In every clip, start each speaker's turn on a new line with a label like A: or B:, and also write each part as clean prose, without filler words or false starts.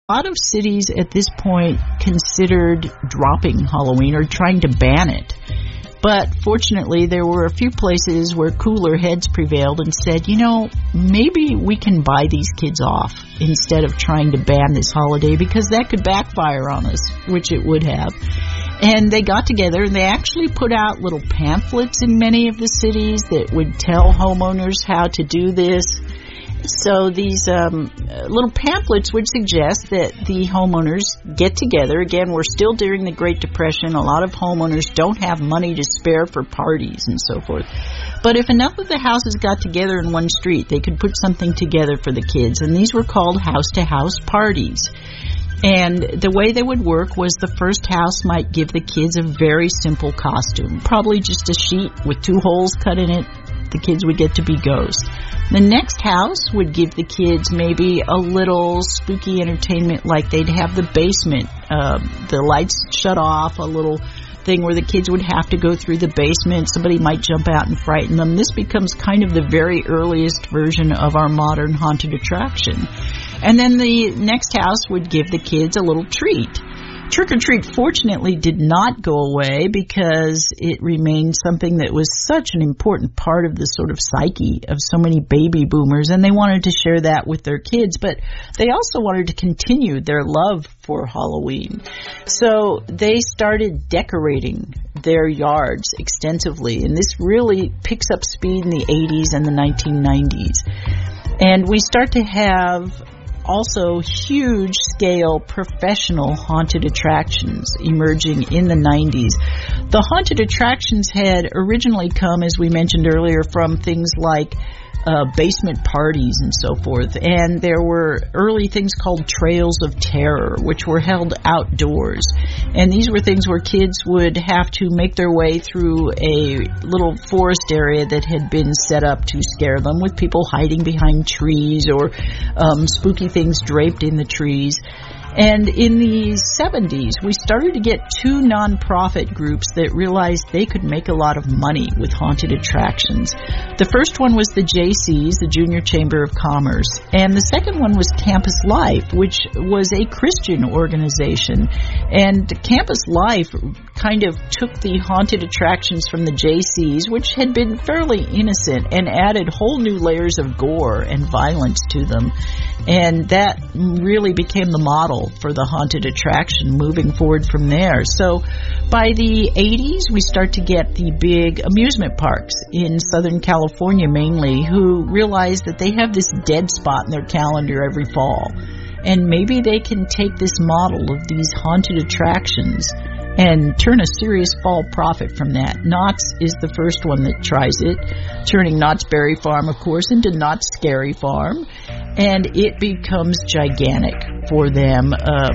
A: A lot of cities at this point considered dropping Halloween or trying to ban it. But fortunately, there were a few places where cooler heads prevailed and said, maybe we can buy these kids off instead of trying to ban this holiday, because that could backfire on us, which it would have. And they got together and they actually put out little pamphlets in many of the cities that would tell homeowners how to do this. So these little pamphlets would suggest that the homeowners get together. Again, we're still during the Great Depression. A lot of homeowners don't have money to spare for parties and so forth. But if enough of the houses got together in one street, they could put something together for the kids. And these were called house-to-house parties. And the way they would work was the first house might give the kids a very simple costume, probably just a sheet with 2 holes cut in it. The kids would get to be ghosts. The next house would give the kids maybe a little spooky entertainment, like they'd have the basement, the lights shut off, a little thing where the kids would have to go through the basement. Somebody might jump out and frighten them. This becomes kind of the very earliest version of our modern haunted attraction. And then the next house would give the kids a little treat. Trick-or-treat, fortunately, did not go away because it remained something that was such an important part of the sort of psyche of so many baby boomers, and they wanted to share that with their kids, but they also wanted to continue their love for Halloween. So they started decorating their yards extensively, and this really picks up speed in the 80s and the 1990s. And we start to have also huge-scale professional haunted attractions emerging in the 90s. The haunted attractions had originally come, as we mentioned earlier, from things like basement parties and so forth. And there were early things called Trails of Terror, which were held outdoors. And these were things where kids would have to make their way through a little forest area that had been set up to scare them, with people hiding behind trees or spooky things draped in the trees. And in the 70s, we started to get 2 nonprofit groups that realized they could make a lot of money with haunted attractions. The first one was the JCs, the Junior Chamber of Commerce, and the second one was Campus Life, which was a Christian organization. And Campus Life kind of took the haunted attractions from the JCs, which had been fairly innocent, and added whole new layers of gore and violence to them. And that really became the model for the haunted attraction moving forward from there. So by the 80s, we start to get the big amusement parks in Southern California mainly, who realize that they have this dead spot in their calendar every fall. And maybe they can take this model of these haunted attractions and turn a serious fall profit from that. Knott's is the first one that tries it, turning Knott's Berry Farm, of course, into Knott's Scary Farm, and it becomes gigantic for them.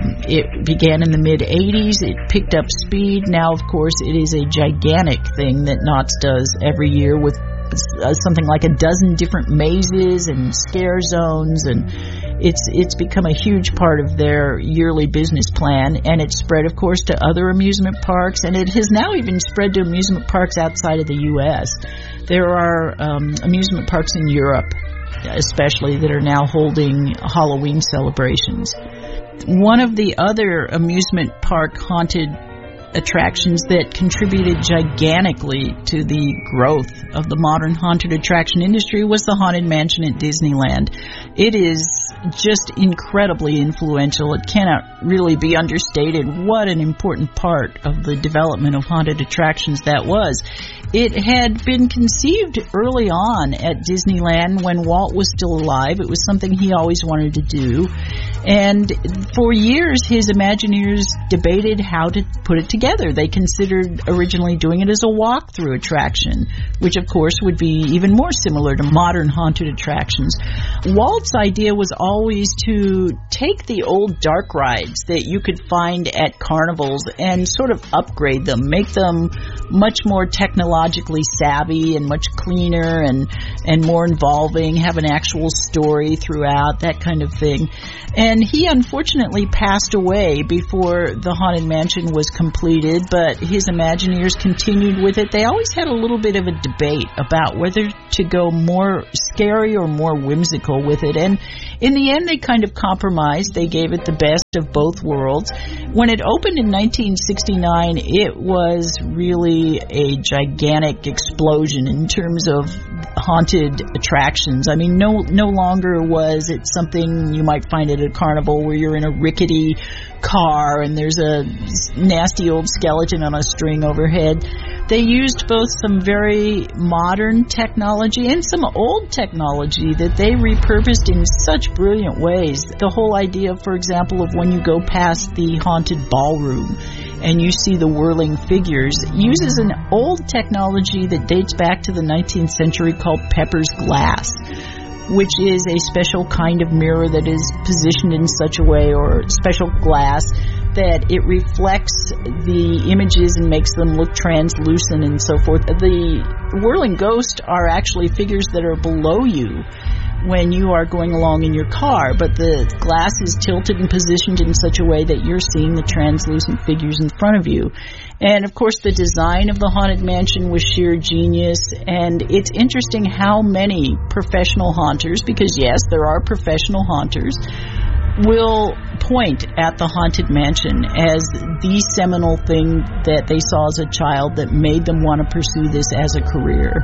A: It began in the mid-'80s. It picked up speed. Now, of course, it is a gigantic thing that Knott's does every year with something like 12 different mazes and scare zones, and it's become a huge part of their yearly business plan. And it's spread, of course, to other amusement parks, and it has now even spread to amusement parks outside of the U.S. There are amusement parks in Europe, especially, that are now holding Halloween celebrations. One of the other amusement park haunted attractions that contributed gigantically to the growth of the modern haunted attraction industry was the Haunted Mansion at Disneyland. It is just incredibly influential. It cannot really be understated what an important part of the development of haunted attractions that was. It had been conceived early on at Disneyland when Walt was still alive. It was something he always wanted to do. And for years, his Imagineers debated how to put it together. They considered originally doing it as a walk-through attraction, which of course would be even more similar to modern haunted attractions. Walt's idea was always to take the old dark rides that you could find at carnivals and sort of upgrade them, make them much more technologically savvy and much cleaner and more involving, have an actual story throughout, that kind of thing. And he unfortunately passed away before the Haunted Mansion was complete. completed, but his Imagineers continued with it. They always had a little bit of a debate about whether to go more scary or more whimsical with it. And in the end, they kind of compromised. They gave it the best of both worlds. When it opened in 1969, it was really a gigantic explosion in terms of haunted attractions. I mean, no longer was it something you might find at a carnival where you're in a rickety car and there's a nasty old skeleton on a string overhead. They used both some very modern technology and some old technology that they repurposed in such brilliant ways. The whole idea, for example, of when you go past the haunted ballroom and you see the whirling figures, uses an old technology that dates back to the 19th century called Pepper's glass, which is a special kind of mirror that is positioned in such a way, or special glass, that it reflects the images and makes them look translucent and so forth. The whirling ghosts are actually figures that are below you when you are going along in your car, but the glass is tilted and positioned in such a way that you're seeing the translucent figures in front of you. And of course, the design of the Haunted Mansion was sheer genius, and it's interesting how many professional haunters, because yes, there are professional haunters, will point at the Haunted Mansion as the seminal thing that they saw as a child that made them want to pursue this as a career.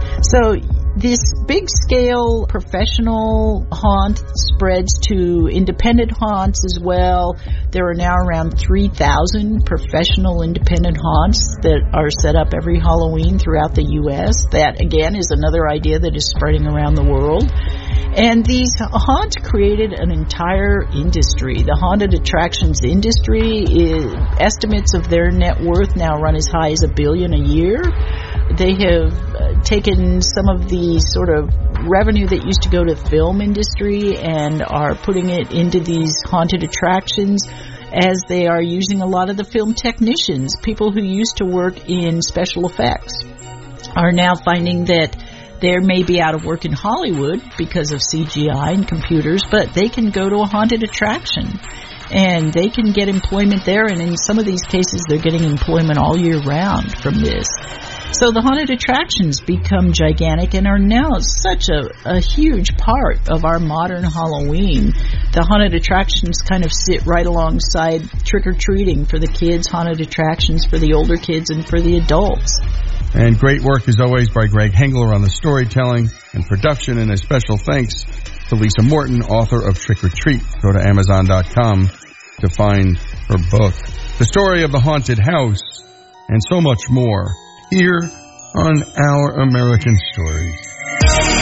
A: So this big-scale professional haunt spreads to independent haunts as well. There are now around 3,000 professional independent haunts that are set up every Halloween throughout the U.S. That, again, is another idea that is spreading around the world. And these haunts created an entire industry. The haunted attractions industry, estimates of their net worth now run as high as $1 billion a year. They have taken some of the sort of revenue that used to go to the film industry and are putting it into these haunted attractions, as they are using a lot of the film technicians. People who used to work in special effects are now finding that they may be out of work in Hollywood because of CGI and computers, but they can go to a haunted attraction and they can get employment there, and in some of these cases they're getting employment all year round from this. So the haunted attractions become gigantic and are now such a huge part of our modern Halloween. The haunted attractions kind of sit right alongside trick-or-treating for the kids, haunted attractions for the older kids, and for the adults.
B: And great work, as always, by Greg Hengler on the storytelling and production, and a special thanks to Lisa Morton, author of Trick or Treat. Go to Amazon.com to find her book. The story of the haunted house and so much more here on Our American Stories.